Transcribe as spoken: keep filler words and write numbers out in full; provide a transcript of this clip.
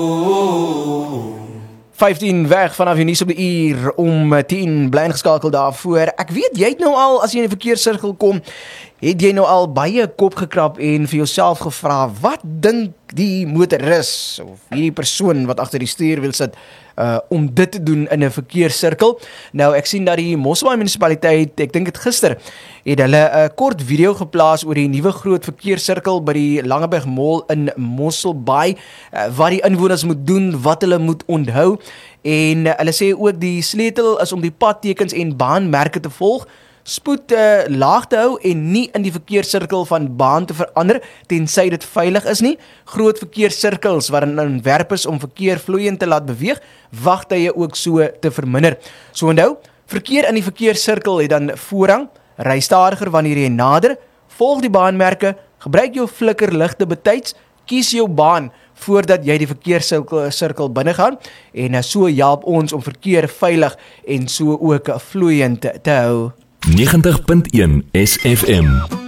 vyftien weg vanaf die nuus op die uur om tien, bly ingeskakel daarvoor. Ek weet, jy het nou al, as jy in die verkeerssirkel kom, het jy nou al baie kop gekrap en vir jouself gevra, wat dink die motoris, of hierdie persoon wat agter die stuur wil sit, uh, om dit te doen in 'n verkeerssirkel? Nou, ek sien dat die Mosselbaai munisipaliteit, ek dink het gister, het hulle 'n kort video geplaas oor die nuwe groot verkeerssirkel by die Langeberg Mall in Mosselbaai, uh, wat die inwoners moet doen, wat hulle moet onthou, en uh, hulle sê ook die sleutel is om die padtekens en baanmerke te volg, spoed uh, laag te hou en nie in die verkeerssirkel van baan te verander, tensy dit veilig is nie. Groot verkeerssirkels waarin ontwerp is om verkeer vloeiend te laat beweeg, wagtye ook so te verminder. So onthou, verkeer in die verkeerssirkel het dan voorrang, ry stadiger wanneer jy nader, volg die baanmerke, gebruik jou flikkerligte betyds, kies jou baan voordat jy die verkeerssirkel binne gaan, en so help ons om verkeer veilig en so ook vloeiend te hou. negentig punt een S F M